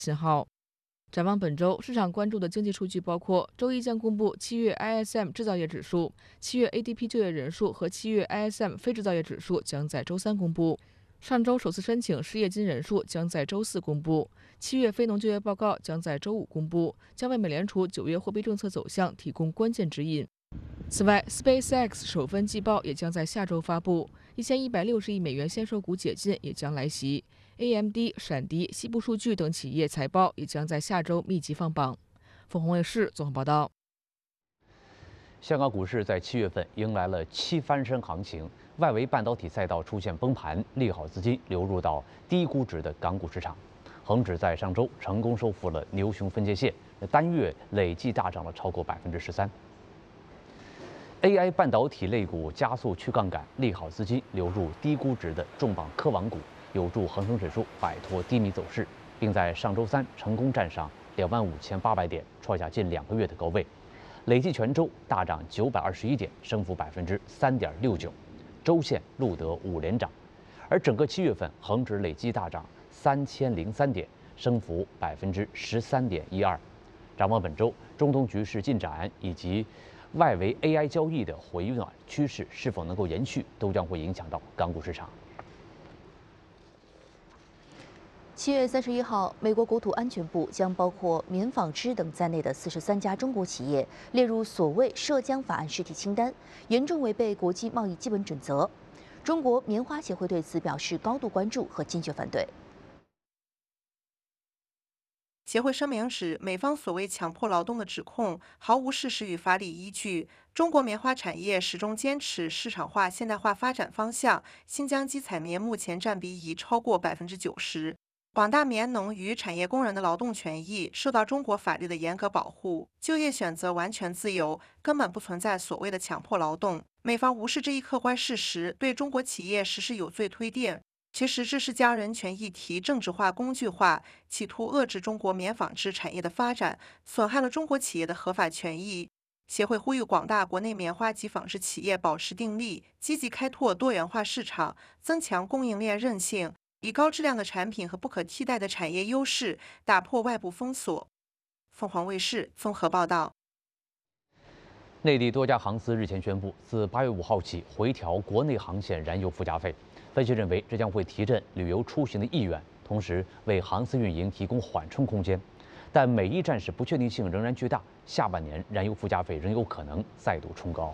信号。展望本周，市场关注的经济数据包括周一将公布7月 ISM 制造业指数、7月 ADP 就业人数和7月 ISM 非制造业指数将在周三公布。上周首次申请失业金人数将在周四公布，7月非农就业报告将在周五公布，将为美联储9月货币政策走向提供关键指引。此外 ，SpaceX 首份季报也将在下周发布，1160亿美元先手股解禁也将来袭。AMD、闪迪、西部数据等企业财报也将在下周密集放榜。凤凰卫视综合报道。 香港股市在7月份迎来了7翻身行情，外围半导体赛道出现崩盘，利好资金流入到低估值的港股市场。恒指在上周成功收复了牛熊分界线，单月累计大涨了超过13%。AI 半导体类股加速去杠杆，利好资金流入低估值的重磅科网股，有助恒生指数摆脱低迷走势，并在上周三成功站上25800点，创下近2个月的高位。累计全周大涨921点，升幅3.69%，周线录得5连涨。而整个7月份，恒指累计大涨3003点，升幅13.12%。展望本周，中东局势进展以及外围 AI 交易的回暖趋势是否能够延续，都将会影响到港股市场。 7月31号，美国国土安全部将包括棉纺织等在内的43家中国企业列入所谓涉疆法案实体清单，严重违背国际贸易基本准则。中国棉花协会对此表示高度关注和坚决反对。 协会声明指，美方所谓强迫劳动的指控毫无事实与法理依据。中国棉花产业始终坚持市场化、现代化发展方向，新疆基采棉目前占比已超过90%。广大棉农与产业工人的劳动权益受到中国法律的严格保护，就业选择完全自由，根本不存在所谓的强迫劳动。美方无视这一客观事实，对中国企业实施有罪推定。其实这是将人权议题政治化、工具化，企图遏制中国棉纺织产业的发展，损害了中国企业的合法权益。协会呼吁广大国内棉花及纺织企业保持定力，积极开拓多元化市场，增强供应链韧性，以高质量的产品和不可替代的产业优势打破外部封锁。凤凰卫视综合报道。 内地多家航司日前宣布，自8月5号起回调国内航线燃油附加费。分析认为，这将会提振旅游出行的意愿，同时为航司运营提供缓冲空间。但每一站时不确定性仍然巨大，下半年燃油附加费仍有可能再度冲高。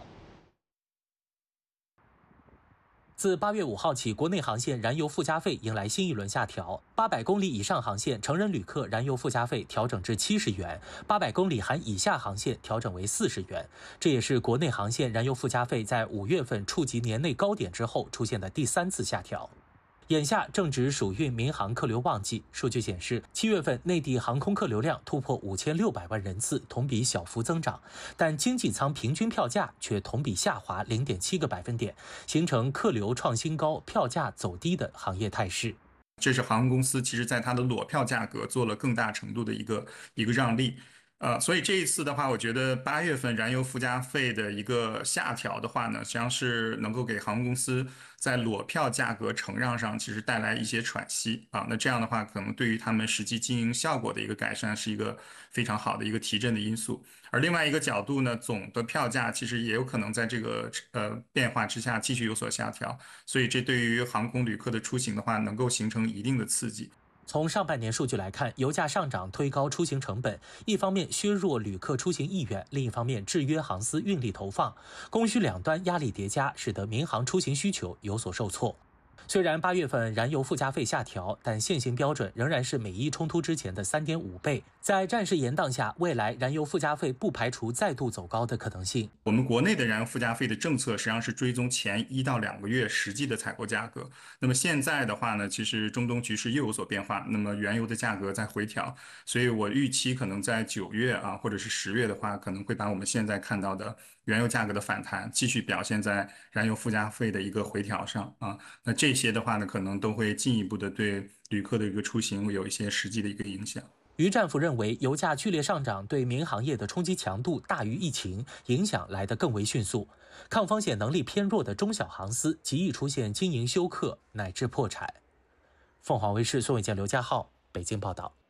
自8月5号起，国内航线燃油附加费迎来新一轮下调。800公里以上航线成人旅客燃油附加费调整至70元，800公里含以下航线调整为40元。这也是国内航线燃油附加费在5月份触及年内高点之后出现的第3次下调。眼下正值暑运民航客流旺季，数据显示，7月份内地航空客流量突破5600万人次，同比小幅增长，但经济舱平均票价却同比下滑0.7个百分点，形成客流创新高、票价走低的行业态势。 这是航空公司其实在它的裸票价格做了更大程度的一个让利。所以这一次的话，我觉得8月份燃油附加费的一个下调的话呢，实际上是能够给航空公司在裸票价格承让上其实带来一些喘息啊。那这样的话，可能对于他们实际经营效果的一个改善是一个非常好的一个提振的因素。而另外一个角度呢，总的票价其实也有可能在这个变化之下继续有所下调，所以这对于航空旅客的出行的话，能够形成一定的刺激。 从上半年数据来看，油价上涨推高出行成本，一方面削弱旅客出行意愿，另一方面制约航司运力投放，供需两端压力叠加，使得民航出行需求有所受挫。虽然8月份燃油附加费下调，但现行标准仍然是美伊冲突之前的3.5倍。在战事延宕下，未来燃油附加费不排除再度走高的可能性。 我们国内的燃油附加费的政策实际上是追踪前1到2个月实际的采购价格。那么现在的话呢，其实中东局势又有所变化，那么原油的价格在回调，所以我预期可能在9月啊，或者是10月的话，可能会把我们现在看到的原油价格的反弹继续表现在燃油附加费的一个回调上啊。那这些的话呢，可能都会进一步的对旅客的一个出行有一些实际的一个影响。 于战斧认为，油价剧烈上涨对民航业的冲击强度大于疫情，影响来得更为迅速。抗风险能力偏弱的中小航司极易出现经营休克乃至破产。凤凰卫视宋伟健、刘家浩北京报道。